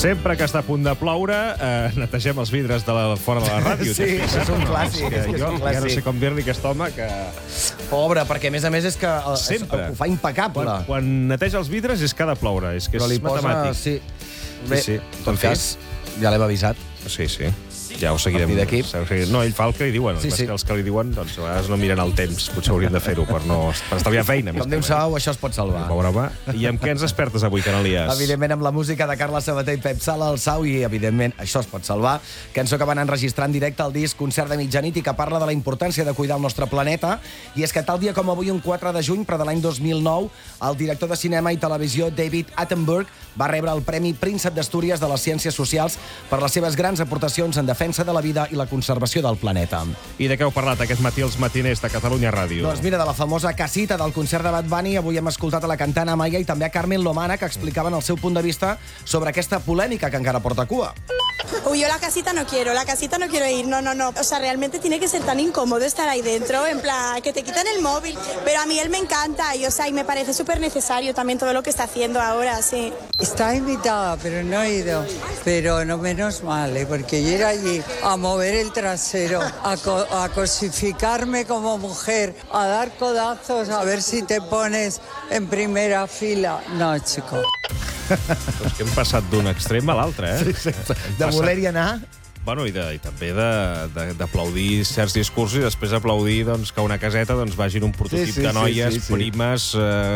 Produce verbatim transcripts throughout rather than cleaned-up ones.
Sempre que està a punt de ploure, eh, netegem els vidres de la, fora de la ràdio. Sí, és un clàssic. Que és que és jo un ja no sé clàssic. com dir-li a aquest home que... Pobre, perquè a més a més és que el, Sempre. ho fa impecable. Quan, quan neteja els vidres és que ha de ploure, és que Però és li posa... matemàtic. Sí. Bé, sí. en tot cas, ja l'hem avisat. Sí, sí. Ja ho seguirem. A fi d'equip. No, ell fa el que li diuen. Sí, Sí, sí. sí. Que els que li diuen, doncs, a vegades no miren el temps. Potser haurien de fer-ho per no per estalviar feina. Com Déu sabeu, això es pot salvar. Pobre home. I amb què ens despertes avui, Canalies? Evidentment amb la música de Carles Sabater i Pep Sala al Sau i, evidentment, això es pot salvar. Cançó que van enregistrar en directe al disc Concert de mitjanit i que parla de la importància de cuidar el nostre planeta. I és que tal dia com avui, un quatre de juny, però de l'any dos mil nou, el director de cinema i televisió David Attenborough va rebre el Premi Príncep d'Astúries de les Ciències Socials per les seves grans aportacions en defensa de la vida i la conservació del planeta. I de què heu parlat aquest matí als matiners de Catalunya Ràdio? Doncs mira, de la famosa casita del concert de Bad Bunny, avui hem escoltat a la cantant Amaya i també a Carmen Lomana, que explicaven el seu punt de vista sobre aquesta polèmica que encara porta cua. Uy, yo la casita no quiero, la casita no quiero ir, no, no, no. O sea, realmente tiene que ser tan incómodo estar ahí dentro, en plan, que te quitan el móvil. Pero a mí él me encanta y, o sea, y me parece súper necesario también todo lo que está haciendo ahora, sí. Está invitada, pero no he ido. Pero no menos mal, ¿eh? Porque ir allí a mover el trasero, a, co a cosificarme como mujer, a dar codazos, a ver si te pones en primera fila. No, chico. Doncs que hem passat d'un extrem a l'altre, eh? Sí, sí. De voler-hi anar... Bueno, i, de, i també d'aplaudir certs discursos i després aplaudir doncs, que una caseta doncs, vagin un prototip Sí, sí, de noies, sí, sí, sí. primes... Eh,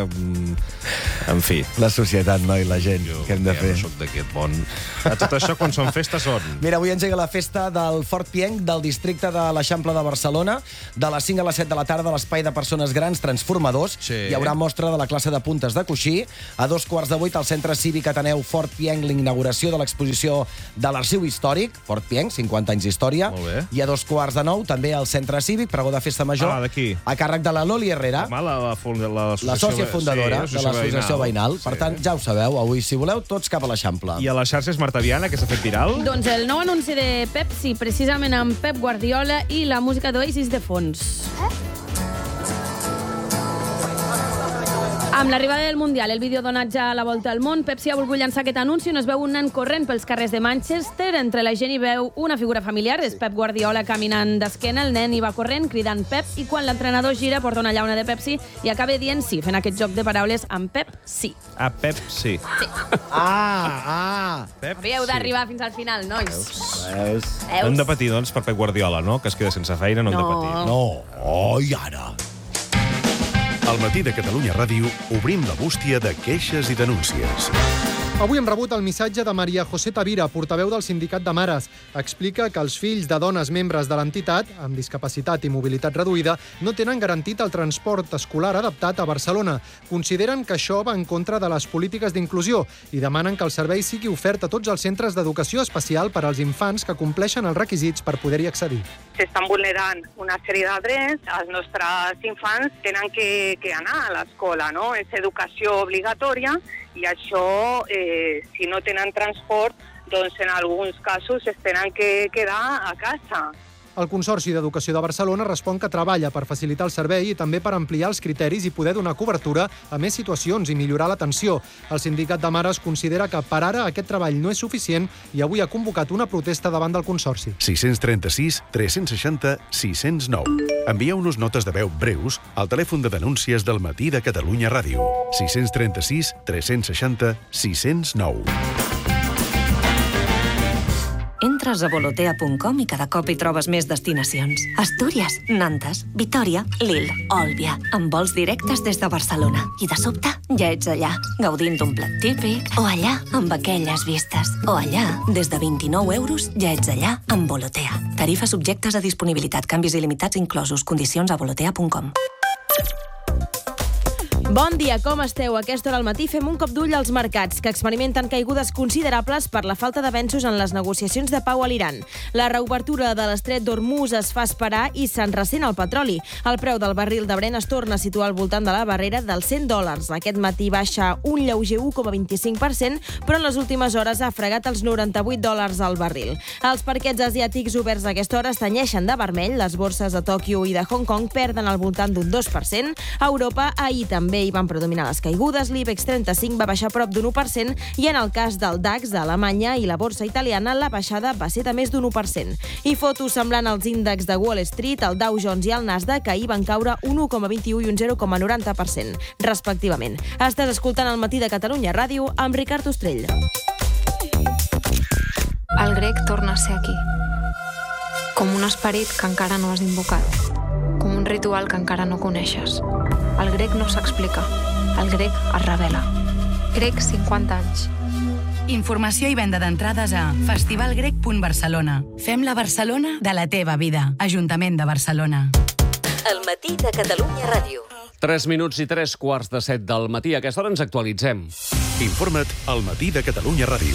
en fi. La societat, no? I la gent, Jo què hem de ja fer? no soc d'aquest món. A tot això, quan són festes, on? Mira, avui engega la festa del Fort Pienc del districte de l'Eixample de Barcelona. De les cinc a les set de la tarda, a l'espai de persones grans transformadors. Sí. Hi haurà mostra de la classe de puntes de coixí. A dos quarts de vuit, al Centre Cívic Ateneu Fort Pienc, l'inauguració de l'exposició de l'Arxiu Històric, Fort Pienc, cinquanta anys d'història. Molt bé. I a dos quarts de nou, també al Centre Cívic, pregó de festa major. Ah, d'aquí. A càrrec de la Loli Herrera, Home, la, la, la, la sòcia fundadora sí, de l'associació veïnal. Per Sí. tant, ja ho sabeu, avui, si voleu, tots cap a l'Eixample. I a les xarxes Marta Viana, que s'ha fet viral? Doncs el nou anunci de Pepsi, precisament amb Pep Guardiola i la música d'Oasis de fons. Amb l'arribada del Mundial, el vídeo donat ja a la volta al món, Pepsi ha volgut llançar aquest anunci on es veu un nen corrent pels carrers de Manchester. Entre la gent hi veu una figura familiar, és Pep Guardiola caminant d'esquena, el nen hi va corrent, cridant Pep, i quan l'entrenador gira porta una llauna de Pepsi i acaba dient sí, fent aquest joc de paraules amb Pep, sí. A Pep, sí. Ah, ah! Pep, Havíeu d'arribar fins al final, nois. Veus? No hem de patir, doncs, per Pep Guardiola, no? Que es queda sense feina, no, hem de No. patir. No, oh, i ara? Al matí de Catalunya Ràdio obrim la bústia de queixes i denúncies. Avui hem rebut el missatge de Maria José Tavira, portaveu del Sindicat de Mares. Explica que els fills de dones membres de l'entitat, amb discapacitat i mobilitat reduïda, no tenen garantit el transport escolar adaptat a Barcelona. Consideren que això va en contra de les polítiques d'inclusió i demanen que el servei sigui ofert a tots els centres d'educació especial per als infants que compleixen els requisits per poder-hi accedir. S'estan vulnerant una sèrie de drets, els nostres infants tenen que, que anar a l'escola, no? És educació obligatòria i això, eh, si no tenen transport, doncs en alguns casos es tenen que quedar a casa. El Consorci d'Educació de Barcelona respon que treballa per facilitar el servei i també per ampliar els criteris i poder donar cobertura a més situacions i millorar l'atenció. El Sindicat de Mares considera que per ara aquest treball no és suficient i avui ha convocat una protesta davant del Consorci. sis cents trenta-sis tres cents seixanta sis cents nou. Envieu-nos notes de veu breus al telèfon de denúncies del matí de Catalunya Ràdio. sis cents trenta-sis tres cents seixanta sis cents nou. Entres a volotea punt com i cada cop hi trobes més destinacions. Astúries, Nantes, Vitòria, Lille, Òlbia, amb vols directes des de Barcelona. I de sobte ja ets allà, gaudint d'un plat típic, o allà amb aquelles vistes, o allà, des de vint-i-nou euros, ja ets allà amb Volotea. Tarifes subjectes a disponibilitat, canvis il·limitats inclosos, condicions a volotea punt com. Bon dia, com esteu? A aquesta hora al matí fem un cop d'ull als mercats, que experimenten caigudes considerables per la falta d'avenços en les negociacions de pau a l'Iran. La reobertura de l'estret d'Hormuz es fa esperar i se'n ressent el petroli. El preu del barril de Brent es torna a situar al voltant de la barrera dels cent dòlars. Aquest matí baixa un lleuger u coma vint-i-cinc per cent, però en les últimes hores ha fregat els noranta-vuit dòlars al barril. Els parquets asiàtics oberts a aquesta hora es tenyeixen de vermell. Les borses de Tòquio i de Hong Kong perden al voltant d'un dos per cent. A Europa, ahir també també hi van predominar les caigudes. L'IBEX trenta-cinc va baixar prop d'un u per cent i en el cas del DAX d'Alemanya i la borsa italiana la baixada va ser de més d'un u per cent. I fotos semblant als índexs de Wall Street, el Dow Jones i el Nasdaq ahir van caure un u coma vint-i-u i un zero coma noranta per cent, respectivament. Estàs escoltant el Matí de Catalunya Ràdio amb Ricard Ostrell. El grec torna a ser aquí. Com un esperit que encara no has invocat. Com un ritual que encara no coneixes. El grec no s'explica. El grec es revela. Grec, cinquanta anys. Informació i venda d'entrades a festivalgrec punt barcelona. Fem la Barcelona de la teva vida. Ajuntament de Barcelona. El Matí de Catalunya Ràdio. tres minuts i tres quarts de set del matí. A aquesta hora ens actualitzem. Informa't al Matí de Catalunya Ràdio.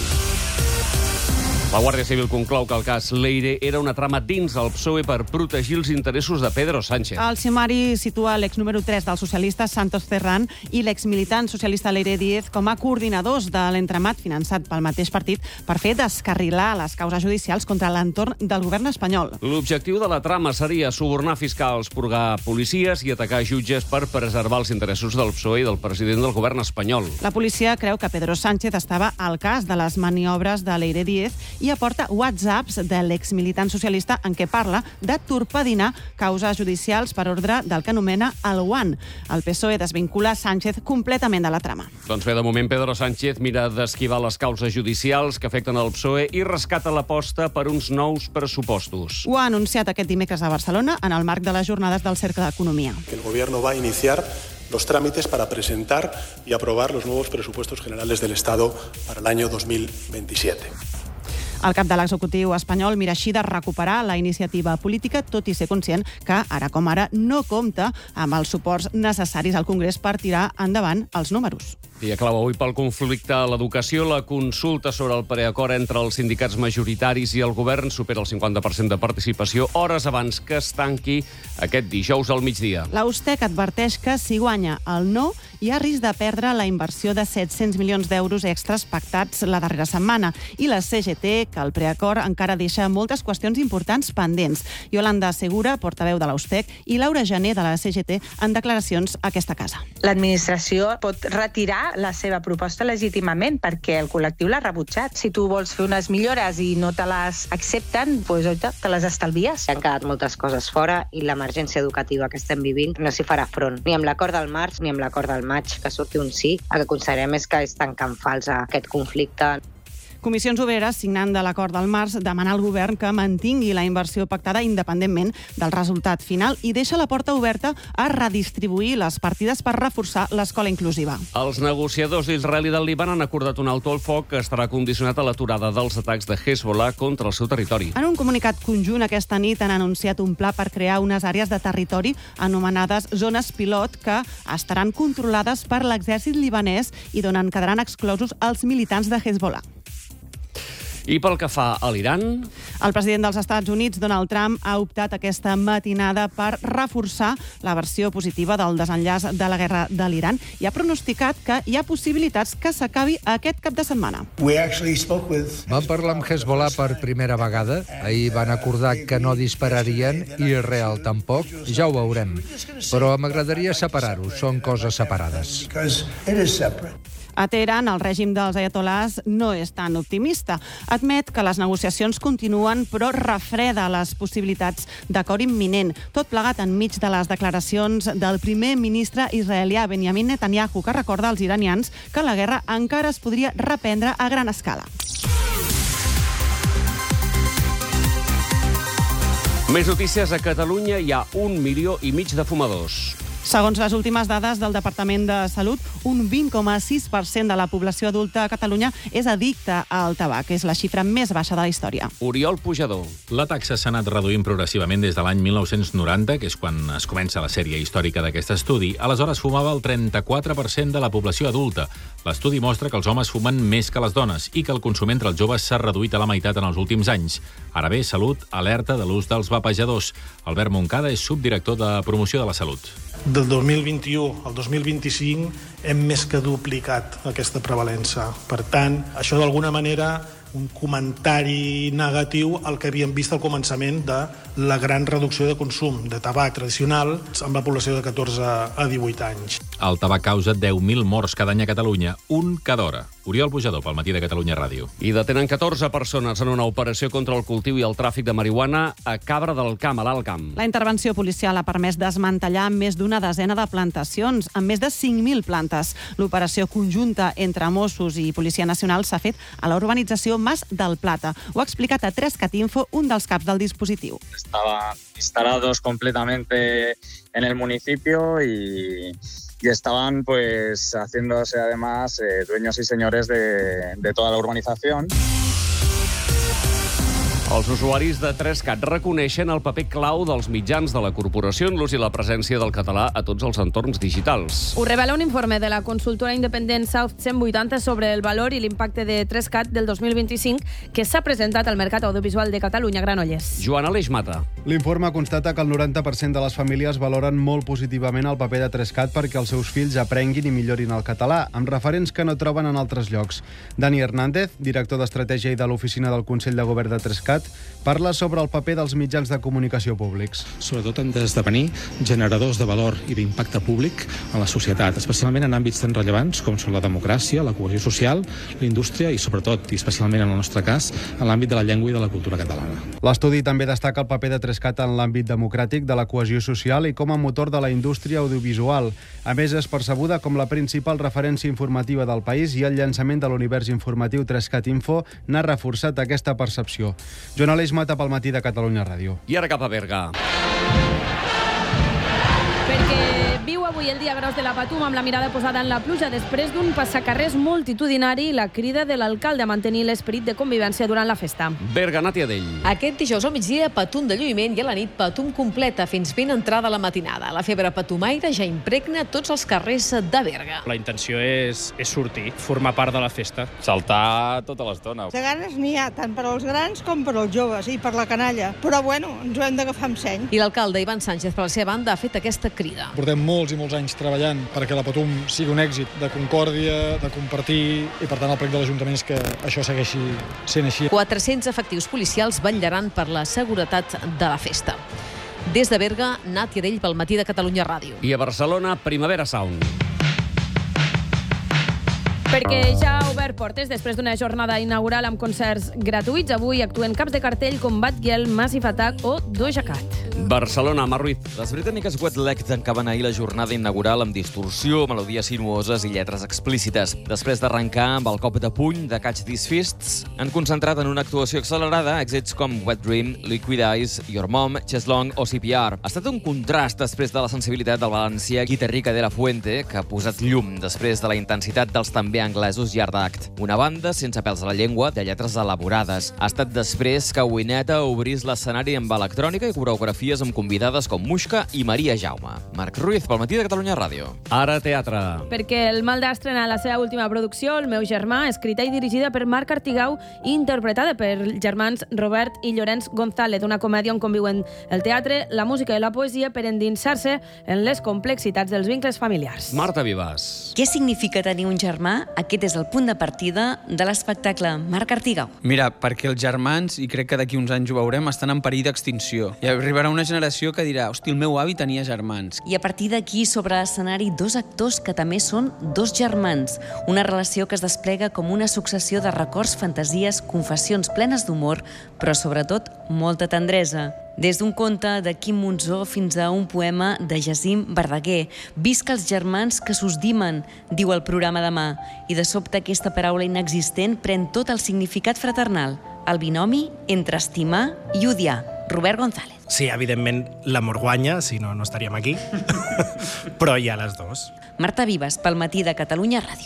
La Guàrdia Civil conclou que el cas Leire era una trama dins el P S O E per protegir els interessos de Pedro Sánchez. El sumari situa l'ex número tres dels socialistes Santos Cerrán i l'ex-militant socialista Leire Díez com a coordinadors de l'entramat finançat pel mateix partit per fer descarrilar les causes judicials contra l'entorn del govern espanyol. L'objectiu de la trama seria subornar fiscals, purgar policies i atacar jutges per preservar els interessos del P S O E i del president del govern espanyol. La policia creu que Pedro Sánchez estava al cas de les maniobres de Leire Díez i aporta whatsapps de l'ex-militant socialista en què parla de torpedinar causes judicials per ordre del que anomena el One. El P S O E desvincula Sánchez completament de la trama. Doncs bé, de moment Pedro Sánchez mira d'esquivar les causes judicials que afecten el P S O E i rescata l'aposta per uns nous pressupostos. Ho ha anunciat aquest dimecres a Barcelona en el marc de les jornades del Cercle d'Economia. El Gobierno va a iniciar los trámites para presentar y aprobar los nuevos presupuestos generales del Estado para el año dos mil veintisiete. El cap de l'executiu espanyol mira així de recuperar la iniciativa política, tot i ser conscient que, ara com ara, no compta amb els suports necessaris al Congrés per tirar endavant els números. Dia clau avui pel conflicte a l'educació. La consulta sobre el preacord entre els sindicats majoritaris i el govern supera el cinquanta per cent de participació hores abans que es tanqui aquest dijous al migdia. La USTEC adverteix que si guanya el no, hi ha risc de perdre la inversió de set-cents milions d'euros extras pactats la darrera setmana. I la C G T, que el preacord encara deixa moltes qüestions importants pendents. Iolanda Segura, portaveu de la USTEC, i Laura Gené, de la C G T, en declaracions a aquesta casa. L'administració pot retirar la seva proposta legítimament perquè el col·lectiu l'ha rebutjat. Si tu vols fer unes millores i no te les accepten, doncs, oita, te les estalvies. Han quedat moltes coses fora i l'emergència educativa que estem vivint no s'hi farà front. Ni amb l'acord del març ni amb l'acord del maig, que surti un sí. El que considerem és que és tancant fals aquest conflicte. Comissions Obreres, signant de l'acord del març, demana al govern que mantingui la inversió pactada independentment del resultat final i deixa la porta oberta a redistribuir les partides per reforçar l'escola inclusiva. Els negociadors d'Israel i del Líban han acordat un alto al foc que estarà condicionat a l'aturada dels atacs de Hezbollah contra el seu territori. En un comunicat conjunt aquesta nit han anunciat un pla per crear unes àrees de territori anomenades zones pilot que estaran controlades per l'exèrcit libanès i d'on en quedaran exclosos els militants de Hezbollah. I pel que fa a l'Iran... El president dels Estats Units, Donald Trump, ha optat aquesta matinada per reforçar la versió positiva del desenllaç de la guerra de l'Iran i ha pronosticat que hi ha possibilitats que s'acabi aquest cap de setmana. Vam parlar amb Hezbollah per primera vegada. Ahir van acordar que no dispararien i Israel tampoc. Ja ho veurem. Però m'agradaria separar-ho. Són coses separades. A Teheran, el règim dels ayatolars no és tan optimista. Admet que les negociacions continuen, però refreda les possibilitats d'acord imminent. Tot plegat enmig de les declaracions del primer ministre israelià Benjamin Netanyahu, que recorda als iranians que la guerra encara es podria reprendre a gran escala. Més notícies. A Catalunya hi ha un milió i mig de fumadors. Segons les últimes dades del Departament de Salut, un vint coma sis per cent de la població adulta a Catalunya és addicta al tabac. És la xifra més baixa de la història. Oriol Pujador. La taxa s'ha anat reduint progressivament des de l'any mil nou-cents noranta, que és quan es comença la sèrie històrica d'aquest estudi. Aleshores fumava el trenta-quatre per cent de la població adulta. L'estudi mostra que els homes fumen més que les dones i que el consum entre els joves s'ha reduït a la meitat en els últims anys. Ara bé, Salut alerta de l'ús dels vapejadors. Albert Moncada és subdirector de Promoció de la Salut. Del dos mil vint-i-u al dos mil vint-i-cinc hem més que duplicat aquesta prevalença. Per tant, això d'alguna manera un comentari negatiu al que havíem vist al començament de la gran reducció de consum de tabac tradicional amb la població de catorze a divuit anys. El tabac causa deu mil morts cada any a Catalunya, un cada hora. Oriol Pujador, pel Matí de Catalunya Ràdio. I detenen catorze persones en una operació contra el cultiu i el tràfic de marihuana a Cabra del Camp, a l'Alt Camp. La intervenció policial ha permès desmantellar més d'una desena de plantacions, amb més de cinc mil plantes. L'operació conjunta entre Mossos i Policia Nacional s'ha fet a la urbanització Mas del Plata. Ho ha explicat a tres cat info un dels caps del dispositiu. Estaban instalados completamente en el municipio y... y estaban pues haciéndose además eh, dueños y señores de, de toda la urbanización. Els usuaris de tres cat reconeixen el paper clau dels mitjans de la corporació en l'ús i la presència del català a tots els entorns digitals. Ho revela un informe de la consultora independent South cent vuitanta sobre el valor i l'impacte de tres cat del dos mil vint-i-cinc que s'ha presentat al mercat audiovisual de Catalunya, Granollers. Joan Aleix Mata. L'informe constata que el noranta per cent de les famílies valoren molt positivament el paper de tres cat perquè els seus fills aprenguin i millorin el català, amb referents que no troben en altres llocs. Dani Hernández, director d'Estratègia i de l'Oficina del Consell de Govern de tres cat, parla sobre el paper dels mitjans de comunicació públics. Sobretot han d'esdevenir generadors de valor i d'impacte públic a la societat, especialment en àmbits tan rellevants com són la democràcia, la cohesió social, la indústria i, sobretot, i especialment en el nostre cas, en l'àmbit de la llengua i de la cultura catalana. L'estudi també destaca el paper de tres cat en l'àmbit democràtic, de la cohesió social i com a motor de la indústria audiovisual. A més, és percebuda com la principal referència informativa del país i el llançament de l'univers informatiu tres cat Info n'ha reforçat aquesta percepció. Joan Aleix Mata pel Matí de Catalunya Ràdio. I ara cap a Berga. Perquè viu avui el dia gros de la Patum amb la mirada posada en la pluja després d'un passacarrers multitudinari i la crida de l'alcalde a mantenir l'esperit de convivència durant la festa. Berga, Nàtia Dell. Aquest dijous al migdia, Patum de lluïment i a la nit Patum completa fins ben entrada la matinada. La febre patumaire ja impregna tots els carrers de Berga. La intenció és, és sortir, formar part de la festa. Saltar tota l'estona. De ganes n'hi ha, tant per als grans com per als joves i per la canalla. Però bueno, ens ho hem d'agafar amb seny. I l'alcalde Ivan Sánchez, per la seva banda, ha fet aquesta crida. Portem molts i molts anys treballant perquè la Patum sigui un èxit de concòrdia, de compartir, i per tant el plec de l'Ajuntament és que això segueixi sent així. quatre-cents efectius policials vetllaran per la seguretat de la festa. Des de Berga, Nàtia Dell pel Matí de Catalunya Ràdio. I a Barcelona, Primavera Sound. Perquè ja ha obert portes després d'una jornada inaugural amb concerts gratuïts. Avui actuen caps de cartell com Batgirl, Massive Attack o Doja Cat. Barcelona, Mar Ruiz. Les britàniques Wet Leg tancaven ahir la jornada inaugural amb distorsió, melodies sinuoses i lletres explícites. Després d'arrencar amb el cop de puny de Catch These Fists, han concentrat en una actuació accelerada èxits com Wet Dream, Liquid Eyes, Your Mom, Chess Long o C P R. Ha estat un contrast després de la sensibilitat del valencià Guitarrica de la Fuente, que ha posat llum després de la intensitat dels també anglesos Yard Act. Una banda sense pèls a la llengua, de lletres elaborades. Ha estat després que Wineta obrís l'escenari amb electrònica i coreografies amb convidades com Muixca i Maria Jaume. Marc Ruiz, pel Matí de Catalunya Ràdio. Ara teatre. Perquè el Malda estrena la seva última producció, El meu germà, escrita i dirigida per Marc Artigau i interpretada per germans Robert i Llorenç González, una comèdia on conviuen el teatre, la música i la poesia per endinsar-se en les complexitats dels vincles familiars. Marta Vivas. Què significa tenir un germà? Aquest és el punt de partida de l'espectacle. Marc Artigau. Mira, perquè els germans, i crec que d'aquí uns anys ho veurem, estan en perill d'extinció. I arribarà una generació que dirà, hosti, el meu avi tenia germans. I a partir d'aquí, sobre l'escenari, dos actors que també són dos germans. Una relació que es desplega com una successió de records, fantasies, confessions plenes d'humor, però sobretot molta tendresa. Des d'un conte de Quim Monzó fins a un poema de Jacint Verdaguer. Visca els germans que s'usdimen, diu el programa Demà. I de sobte aquesta paraula inexistent pren tot el significat fraternal. El binomi entre estimar i odiar. Robert González. Sí, evidentment, l'amor guanya, si no, no estaríem aquí. Però hi ha les dues. Marta Vivas, pel Matí de Catalunya Ràdio.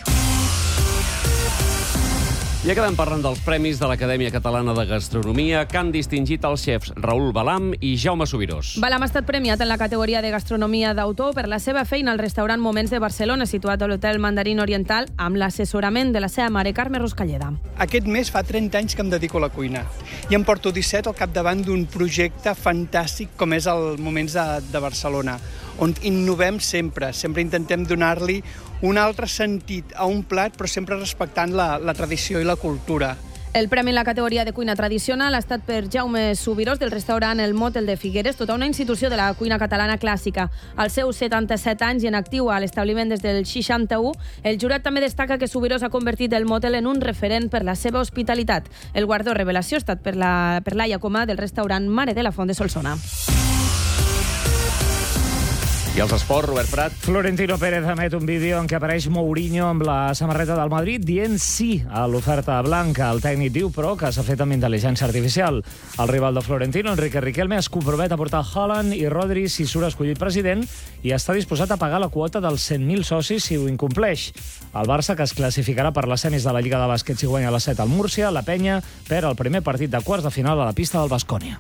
I acabem parlant dels premis de l'Acadèmia Catalana de Gastronomia que han distingit els xefs Raül Balam i Jaume Subirós. Balam ha estat premiat en la categoria de gastronomia d'autor per la seva feina al restaurant Moments de Barcelona, situat a l'Hotel Mandarín Oriental, amb l'assessorament de la seva mare Carme Ruscalleda. Aquest mes fa trenta anys que em dedico a la cuina i em porto disset al capdavant d'un projecte fantàstic com és el Moments de, de Barcelona, on innovem sempre, sempre intentem donar-li un altre sentit a un plat, però sempre respectant la, la tradició i la cultura. El premi en la categoria de cuina tradicional ha estat per Jaume Subirós del restaurant El Motel de Figueres, tota una institució de la cuina catalana clàssica. Als seus setanta-set anys i en actiu a l'establiment des del seixanta-u, el jurat també destaca que Subirós ha convertit el motel en un referent per la seva hospitalitat. El guardó revelació ha estat per la, per Laia Coma del restaurant Mare de la Font de Solsona. I els esports, Robert Prat. Florentino Pérez emet un vídeo en què apareix Mourinho amb la samarreta del Madrid dient sí a l'oferta blanca. El tècnic diu, però, que s'ha fet amb intel·ligència artificial. El rival de Florentino, Enrique Riquelme, es compromet a portar Haaland i Rodri si surt escollit president i està disposat a pagar la quota dels cent mil socis si ho incompleix. El Barça, que es classificarà per les semis de la Lliga de Bàsquet si guanya a les set al Múrcia, la Penya perd el primer partit de quarts de final a la pista del Baskonia.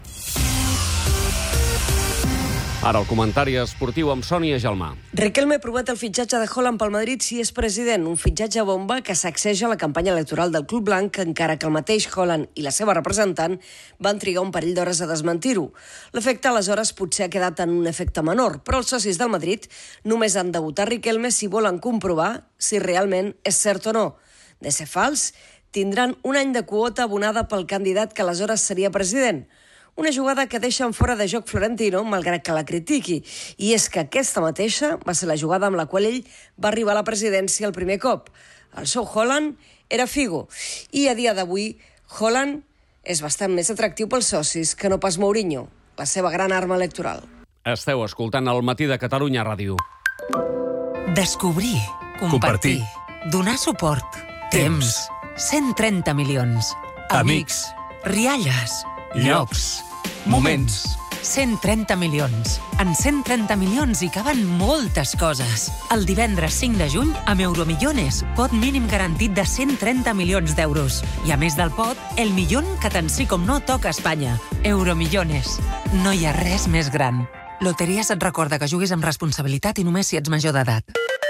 Ara el comentari esportiu amb Sònia Gelmà. Riquelme promet el fitxatge de Haaland pel Madrid si és president, un fitxatge bomba que sacseja la campanya electoral del club blanc, encara que el mateix Haaland i la seva representant van trigar un parell d'hores a desmentir-ho. L'efecte aleshores potser ha quedat en un efecte menor, però els socis del Madrid només han de votar Riquelme si volen comprovar si realment és cert o no. De ser fals, tindran un any de quota abonada pel candidat que aleshores seria president. Una jugada que deixa en fora de joc Florentino, malgrat que la critiqui. I és que aquesta mateixa va ser la jugada amb la qual ell va arribar a la presidència el primer cop. El seu Haaland era Figo. I a dia d'avui, Haaland és bastant més atractiu pels socis que no pas Mourinho, la seva gran arma electoral. Esteu escoltant el Matí de Catalunya Ràdio. Descobrir, compartir, donar suport, temps, cent trenta milions, amics, rialles, llocs, moments. cent trenta milions. En cent trenta milions hi caben moltes coses. El divendres cinc de juny, amb Euromillones, pot mínim garantit de cent trenta milions d'euros. I a més del pot, el millón que tant sí com no toca a Espanya. Euromillones. No hi ha res més gran. Loteries et recorda que juguis amb responsabilitat i només si ets major d'edat.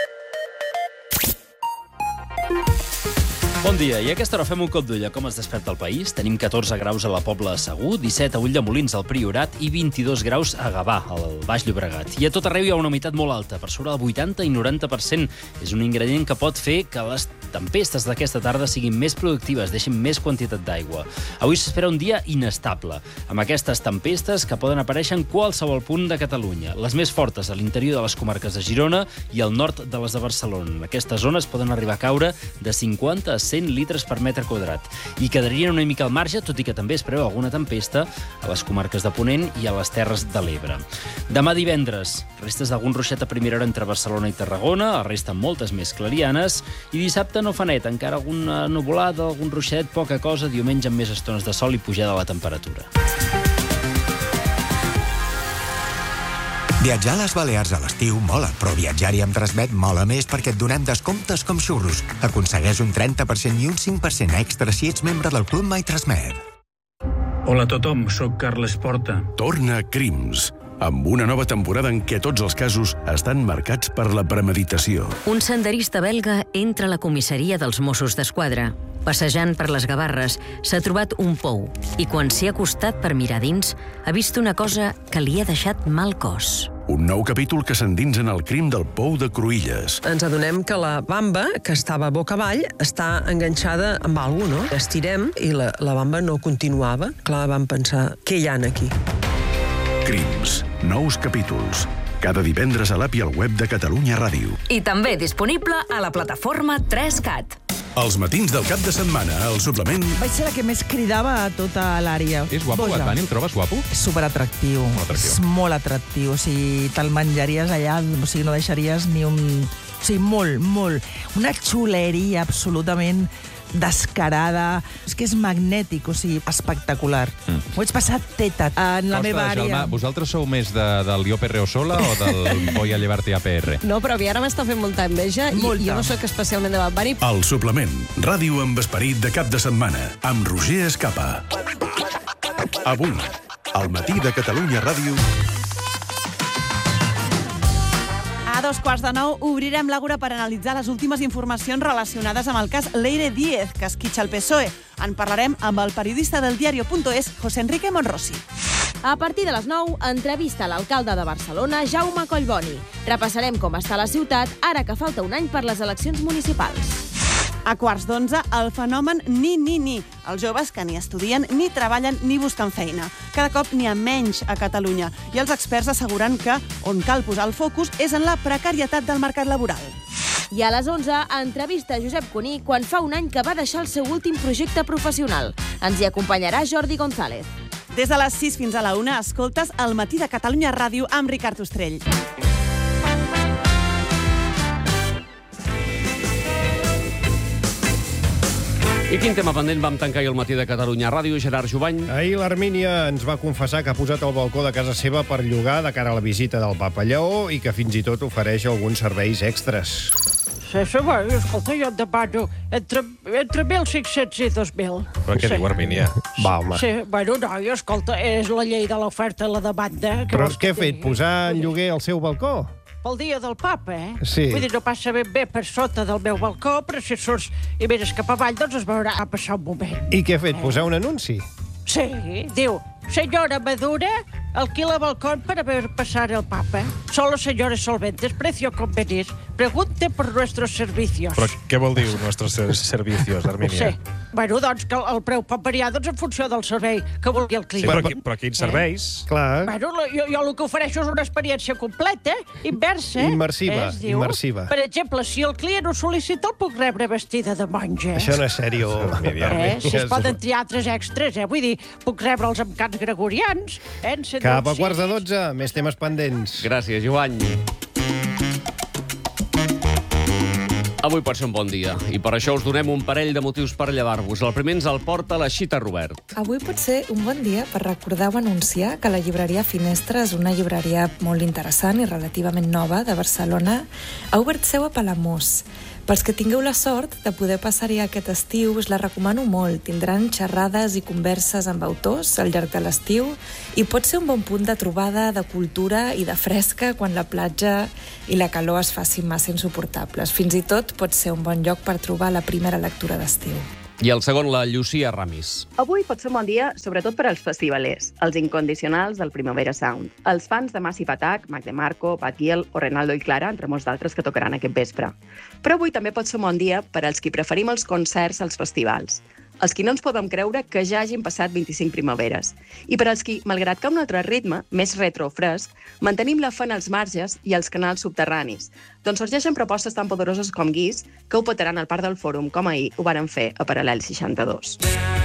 Bon dia, i a aquesta hora fem un cop d'ull a com es desperta el país. Tenim catorze graus a la Pobla de Segur, disset a Ulldemolins, al Priorat, i vint-i-dos graus a Gavà, al Baix Llobregat. I a tot arreu hi ha una humitat molt alta, per sobre del vuitanta i noranta per cent. És un ingredient que pot fer que les tempestes d'aquesta tarda siguin més productives, deixin més quantitat d'aigua. Avui s'espera un dia inestable, amb aquestes tempestes que poden aparèixer en qualsevol punt de Catalunya. Les més fortes a l'interior de les comarques de Girona i al nord de les de Barcelona. En aquestes zones poden arribar a caure de cinquanta a cent litres per metre quadrat i quedarien una mica al marge, tot i que també es preveu alguna tempesta a les comarques de Ponent i a les Terres de l'Ebre. Demà divendres, restes d'algun ruixat a primera hora entre Barcelona i Tarragona, la resta moltes més clarianes, i dissabte no fa net, encara alguna nuvolada, algun ruixat, poca cosa, diumenge amb més estones de sol i pujada de la temperatura. Viatjar a les Balears a l'estiu mola, però viatjar-hi amb Transmet mola més perquè et donem descomptes com xurros. Aconsegueix un trenta per cent i un cinc per cent extra si ets membre del Club My Transmet. Hola a tothom, sóc Carles Porta. Torna Crims, amb una nova temporada en què tots els casos estan marcats per la premeditació. Un senderista belga entra a la comissaria dels Mossos d'Esquadra. Passejant per les Gavarres, s'ha trobat un pou i quan s'hi ha acostat per mirar dins, ha vist una cosa que li ha deixat mal cos. Un nou capítol que s'endinsa en el crim del pou de Cruïlles. Ens adonem que la bamba, que estava boca avall, està enganxada amb alguna cosa, no? Estirem i la, la bamba no continuava. Clar, vam pensar, què hi ha aquí? Crims. Nous capítols. Cada divendres a l'app i al web de Catalunya Ràdio. I també disponible a la plataforma tres cat. Els matins del cap de setmana, al suplement... Vaig ser la que més cridava a tota l'àrea. És guapo, Boja. Dani, el trobes guapo? És superatractiu. Molt atractiu. És molt atractiu. O sigui, te'l menjaries allà, o sigui, no deixaries ni un... O sigui, molt, molt. Una xuleria absolutament descarada. És que és magnètic, o sigui, espectacular. Mm. Ho vaig passar teta en la Costa, meva àrea. Gelma, vosaltres sou més de, del Jo Perreo Sola o del Voy a llevarte a P R? No, però a mi ara m'està fent molta enveja molta. I jo no sóc especialment de Barbari. El suplement. Ràdio amb esperit de cap de setmana. Amb Roger Escapa. Avui, al matí de Catalunya Ràdio... A dos quarts de nou obrirem l'Àgora per analitzar les últimes informacions relacionades amb el cas Leire Díez, que esquitxa el P S O E. En parlarem amb el periodista del diario.es, José Enrique Monrosi. A partir de les nou, entrevista a l'alcalde de Barcelona, Jaume Collboni. Repassarem com està la ciutat ara que falta un any per les eleccions municipals. A quarts d'onze, el fenomen Ni Ni Ni. Els joves que ni estudien, ni treballen, ni busquen feina. Cada cop n'hi ha menys a Catalunya. I els experts asseguren que on cal posar el focus és en la precarietat del mercat laboral. I a les onze, entrevista a Josep Cuní quan fa un any que va deixar el seu últim projecte professional. Ens hi acompanyarà Jordi González. Des de les sis fins a la una, escoltes El matí de Catalunya Ràdio amb Ricard Ostrell. I quin tema pendent vam tancar ahir al matí de Catalunya Ràdio, Gerard Jubany? Ahir l'Armínia ens va confessar que ha posat el balcó de casa seva per llogar de cara a la visita del Papa Lleó i que fins i tot ofereix alguns serveis extras. Sí, sí, bueno, escolta, jo et demano entre, entre mil cinc-cents i dos mil. Però què sí. diu, Armínia? Va, home. Sí, bueno, no, escolta, és la llei de l'oferta i la demanda. Però què ha fet, posar en lloguer el seu balcó? Pel dia del papa, eh? Sí. Vull dir, no passa ben bé per sota del meu balcó, però si surts i mires cap avall, doncs es veurà a passar un moment. I què ha fet, posar un anunci? Sí, diu, señora Madura, alquila balcón para ver pasar el Papa. Solo señores solventes, precio convenir. Pregunte por nuestros servicios. Però què vol dir, nuestros servicios, Armínia? Sí. Bueno, doncs que el preu pot variar doncs, en funció del servei que vulgui el client. Sí, però, però quins serveis? Eh? Clar. Bueno, jo, jo el que ofereixo és una experiència completa, inversa. Immersiva, eh, diu, immersiva. Per exemple, si el client ho sol·licita, el puc rebre vestida de monja. Això no és sèrio. Eh? Si es poden triar altres extras, eh? Vull dir, puc rebre'ls amb cants gregorians. Eh? Cap a quarts de dotze, més temes pendents. Gràcies, Jubany. Avui pot ser un bon dia, i per això us donem un parell de motius per llevar-vos. El primer ens el porta la Xita Robert. Avui pot ser un bon dia per recordar o anunciar que la llibreria Finestra és una llibreria molt interessant i relativament nova de Barcelona. Ha obert seu a Palamós. Pels que tingueu la sort de poder passar-hi aquest estiu, us la recomano molt. Tindran xerrades i converses amb autors al llarg de l'estiu i pot ser un bon punt de trobada, de cultura i de fresca quan la platja i la calor es facin massa insuportables. Fins i tot pot ser un bon lloc per trobar la primera lectura d'estiu. I el segon, la Llucia Ramis. Avui pot ser un bon dia, sobretot per als festivalers, els incondicionals del Primavera Sound, els fans de Massive Attack, Mac DeMarco, Batiel o Renaldo i Clara, entre molts d'altres que tocaran aquest vespre. Però avui també pot ser un bon dia per als qui preferim els concerts als festivals, els qui no ens podem creure que ja hagin passat vint-i-cinc primaveres, i per als qui, malgrat que a un altre ritme, més retro o fresc, mantenim la fe en els marges i els canals subterranis, doncs sorgeixen propostes tan poderoses com Guís que ho petaran al Parc del Fòrum com ahir ho varen fer a Paral·lel seixanta-dos.